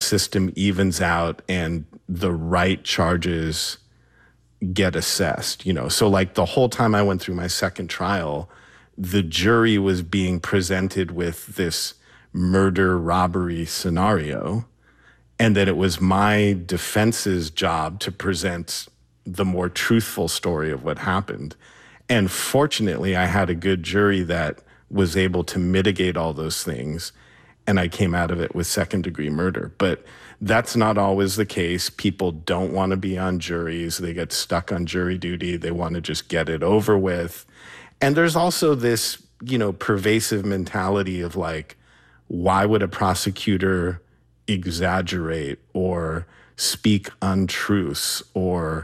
system evens out and the right charges get assessed, So like the whole time I went through my second trial, the jury was being presented with this murder robbery scenario, and that it was my defense's job to present the more truthful story of what happened. And fortunately, I had a good jury that was able to mitigate all those things, and I came out of it with second-degree murder. But that's not always the case. People don't want to be on juries. They get stuck on jury duty. They want to just get it over with. And there's also this, pervasive mentality of like, why would a prosecutor exaggerate or speak untruths? Or,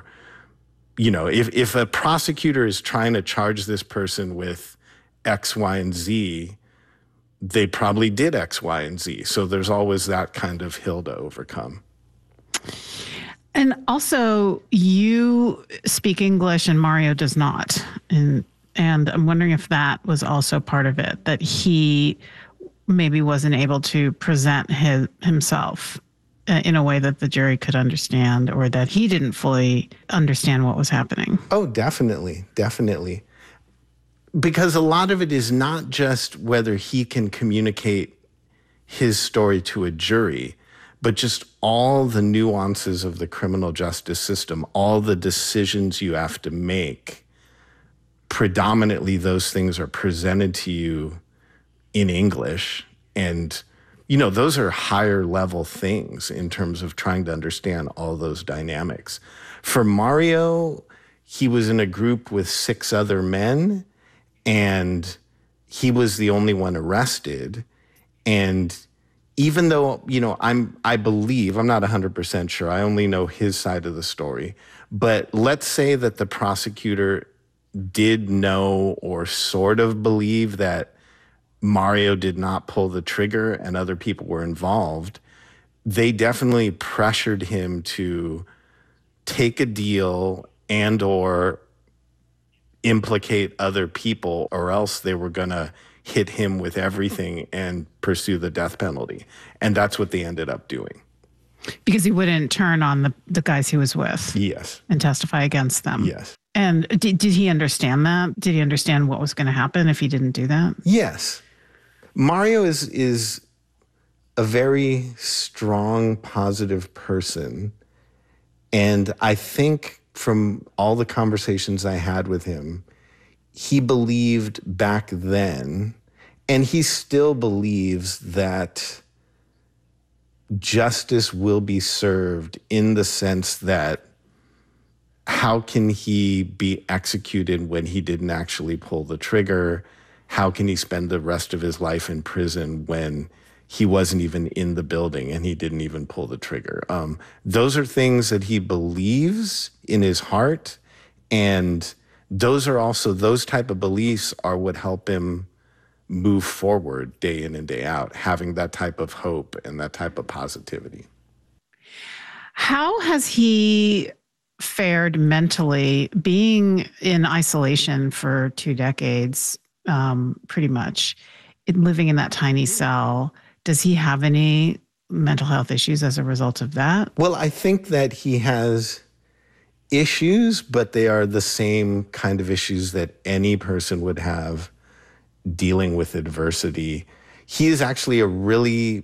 if a prosecutor is trying to charge this person with X, Y, and Z, they probably did X, Y, and Z. So there's always that kind of hill to overcome. And also, you speak English and Mario does not. And I'm wondering if that was also part of it, that he maybe wasn't able to present himself in a way that the jury could understand, or that he didn't fully understand what was happening. Oh, definitely. Definitely. Because a lot of it is not just whether he can communicate his story to a jury, but just all the nuances of the criminal justice system, all the decisions you have to make. Predominantly, those things are presented to you in English. And, those are higher level things in terms of trying to understand all those dynamics. For Mario, he was in a group with 6 other men, and he was the only one arrested. And even though, I believe, I'm not 100% sure, I only know his side of the story, but let's say that the prosecutor did know or sort of believe that Mario did not pull the trigger and other people were involved, they definitely pressured him to take a deal and or implicate other people, or else they were going to hit him with everything and pursue the death penalty. And that's what they ended up doing. Because he wouldn't turn on the guys he was with. Yes. And testify against them. Yes. And did he understand that? Did he understand what was going to happen if he didn't do that? Yes. Mario is a very strong, positive person. And I think from all the conversations I had with him, he believed back then, and he still believes, that justice will be served, in the sense that how can he be executed when he didn't actually pull the trigger? How can he spend the rest of his life in prison when he wasn't even in the building and he didn't even pull the trigger? Those are things that he believes in his heart. And those type of beliefs are what help him move forward day in and day out, having that type of hope and that type of positivity. How has he fared mentally, being in isolation for 2 decades, pretty much, living in that tiny cell? Does he have any mental health issues as a result of that? Well, I think that he has issues, but they are the same kind of issues that any person would have dealing with adversity. He is actually a really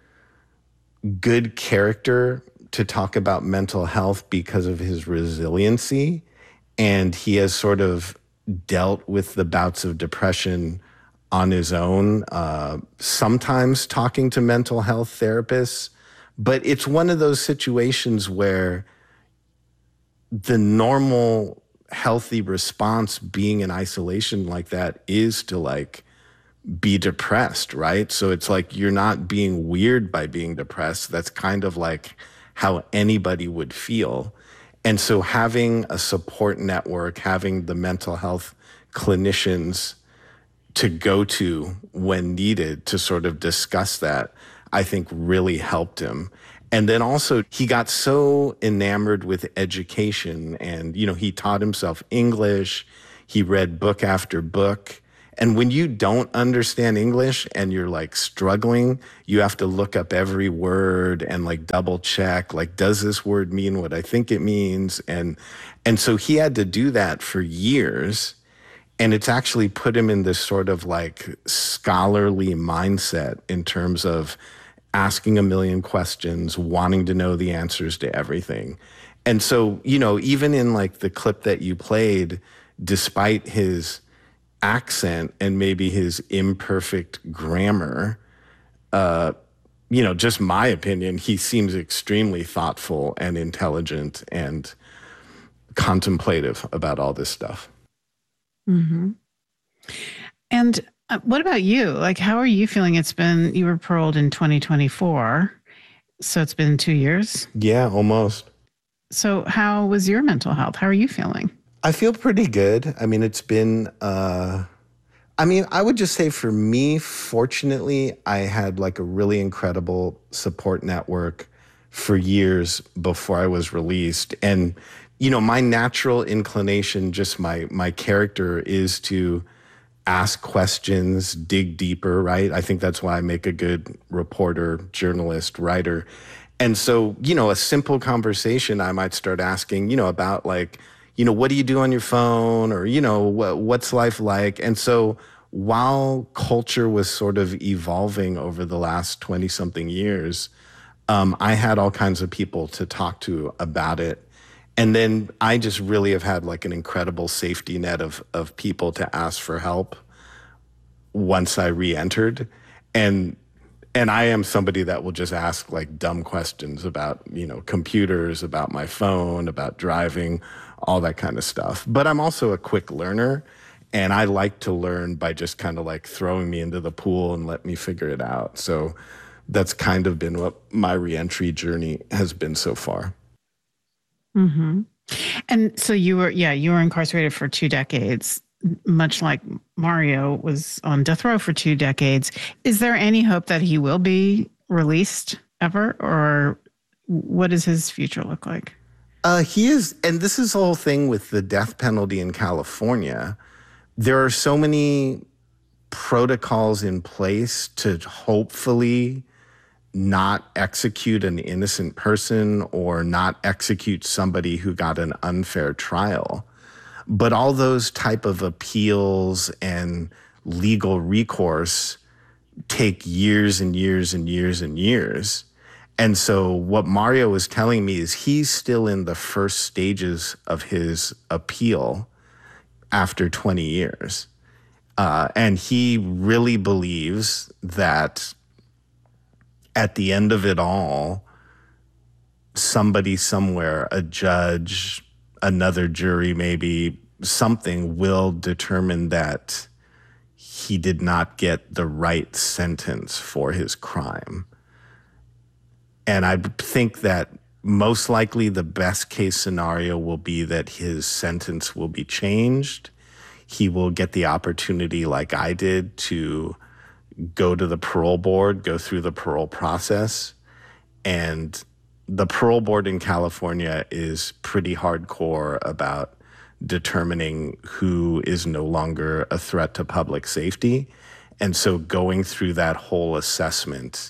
good character to talk about mental health because of his resiliency. And he has sort of dealt with the bouts of depression on his own, sometimes talking to mental health therapists. But it's one of those situations where the normal healthy response being in isolation like that is to like be depressed, right? So it's like you're not being weird by being depressed. That's kind of like how anybody would feel. And so having a support network, having the mental health clinicians to go to when needed to sort of discuss that, I think really helped him. And then also he got so enamored with education, and, he taught himself English. He read book after book. And when you don't understand English and you're like struggling, you have to look up every word and like double check, like, does this word mean what I think it means? And so he had to do that for years. And it's actually put him in this sort of like scholarly mindset in terms of asking a million questions, wanting to know the answers to everything. And so, you know, even in like the clip that you played, despite his accent and maybe his imperfect grammar, you know, just my opinion, he seems extremely thoughtful and intelligent and contemplative about all this stuff. Mm-hmm. And what about you? Like, how are you feeling? You were paroled in 2024, so it's been 2 years. Yeah, almost. So how was your mental health? How are you feeling? I feel pretty good. I mean, it's been, I would just say for me, fortunately, I had like a really incredible support network for years before I was released. And, you know, my natural inclination, just my character is to ask questions, dig deeper, right? I think that's why I make a good reporter, journalist, writer. And so, you know, a simple conversation, I might start asking, you know, about like, you know, what do you do on your phone? Or, you know, what's life like? And so while culture was sort of evolving over the last 20 something years, I had all kinds of people to talk to about it. And then I just really have had like an incredible safety net of people to ask for help once I re-entered. And I am somebody that will just ask like dumb questions about, you know, computers, about my phone, about driving, all that kind of stuff. But I'm also a quick learner, and I like to learn by just kind of like throwing me into the pool and let me figure it out. So that's kind of been what my re-entry journey has been so far. Mm-hmm. And so you were incarcerated for 2 decades, much like Mario was on death row for 2 decades. Is there any hope that he will be released ever, or what does his future look like? He is, and this is the whole thing with the death penalty in California. There are so many protocols in place to hopefully not execute an innocent person or not execute somebody who got an unfair trial. But all those type of appeals and legal recourse take years and years and years and years. And so what Mario was telling me is he's still in the first stages of his appeal after 20 years. And he really believes that at the end of it all, somebody somewhere, a judge, another jury, maybe something will determine that he did not get the right sentence for his crime. And I think that most likely the best case scenario will be that his sentence will be changed. He will get the opportunity, like I did, to go to the parole board, go through the parole process. And the parole board in California is pretty hardcore about determining who is no longer a threat to public safety. And so going through that whole assessment,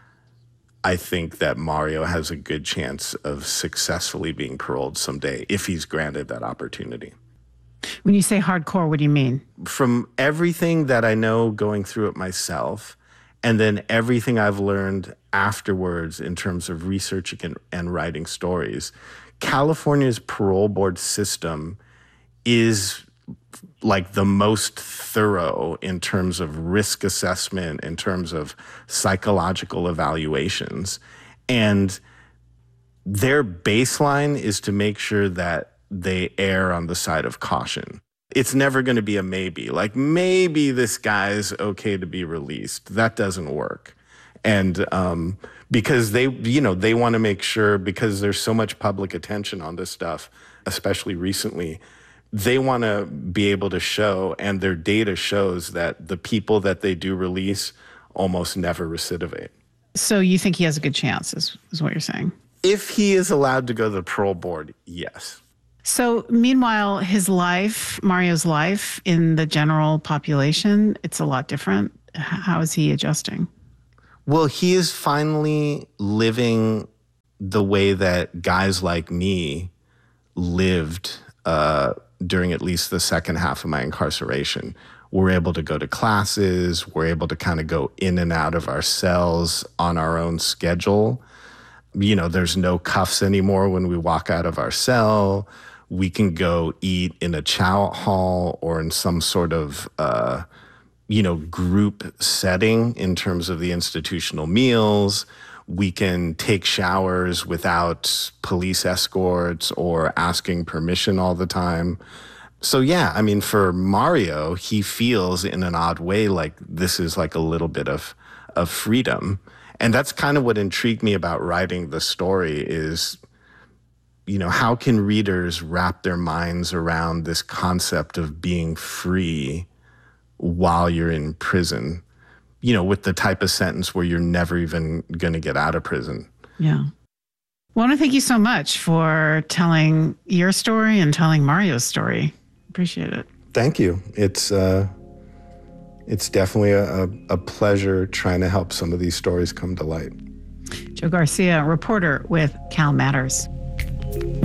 I think that Mario has a good chance of successfully being paroled someday if he's granted that opportunity. When you say hardcore, what do you mean? From everything that I know going through it myself, and then everything I've learned afterwards in terms of researching and writing stories, California's parole board system is like the most thorough in terms of risk assessment, in terms of psychological evaluations. And their baseline is to make sure that they err on the side of caution. It's never going to be a maybe. Like, maybe this guy's okay to be released. That doesn't work. And because they want to make sure, because there's so much public attention on this stuff, especially recently, they want to be able to show, and their data shows that the people that they do release almost never recidivate. So you think he has a good chance, is what you're saying? If he is allowed to go to the parole board, yes. So meanwhile, his life, Mario's life in the general population, it's a lot different. How is he adjusting? Well, he is finally living the way that guys like me lived during at least the second half of my incarceration. We're able to go to classes. We're able to kind of go in and out of our cells on our own schedule. You know, there's no cuffs anymore when we walk out of our cell. We can go eat in a chow hall or in some sort of, group setting in terms of the institutional meals. We can take showers without police escorts or asking permission all the time. So, yeah, I mean, for Mario, he feels in an odd way like this is like a little bit of freedom. And that's kind of what intrigued me about writing the story is, how can readers wrap their minds around this concept of being free while you're in prison, with the type of sentence where you're never even going to get out of prison. Yeah. Well, I want to thank you so much for telling your story and telling Mario's story. Appreciate it. Thank you. It's definitely a pleasure trying to help some of these stories come to light. Joe Garcia, reporter with Cal Matters.